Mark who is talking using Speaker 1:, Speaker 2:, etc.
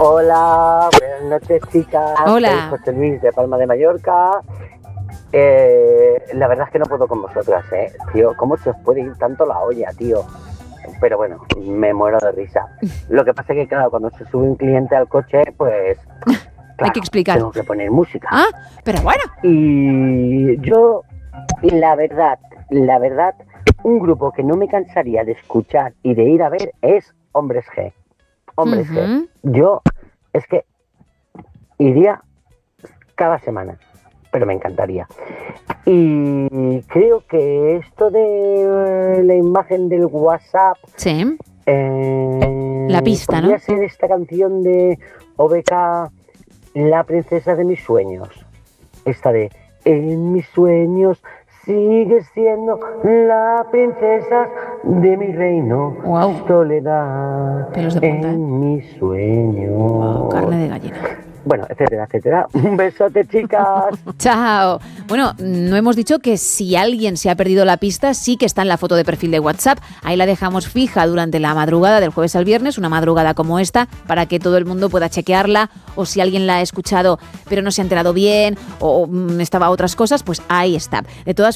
Speaker 1: Hola, buenas noches, chicas.
Speaker 2: Hola.
Speaker 1: Soy José Luis de Palma de Mallorca. La verdad es que no puedo con vosotras, tío. ¿Cómo se os puede ir tanto la olla, tío? Pero bueno, me muero de risa. Lo que pasa es que, claro, cuando se sube un cliente al coche, pues... Claro,
Speaker 2: hay que explicar.
Speaker 1: Tengo que poner música.
Speaker 2: Ah, pero bueno.
Speaker 1: Y yo, la verdad, un grupo que no me cansaría de escuchar y de ir a ver es Hombres G. Hombres G. Yo, es que iría cada semana, pero me encantaría. Y creo que esto de la imagen del WhatsApp...
Speaker 2: Sí. La pista,
Speaker 1: podría
Speaker 2: ¿no?
Speaker 1: ser esta canción de OBK, La princesa de mis sueños. Esta de en mis sueños sigues siendo la princesa de mi reino.
Speaker 2: Wow.
Speaker 1: Soledad.
Speaker 2: Pelos de punta,
Speaker 1: en mis sueños.
Speaker 2: Wow, carne de gallina.
Speaker 1: Bueno, etcétera, etcétera. Un besote, chicas.
Speaker 2: Chao. Bueno, no hemos dicho que si alguien se ha perdido la pista, sí que está en la foto de perfil de WhatsApp. Ahí la dejamos fija durante la madrugada del jueves al viernes, una madrugada como esta, para que todo el mundo pueda chequearla, o si alguien la ha escuchado pero no se ha enterado bien o estaba a otras cosas, pues ahí está. De todas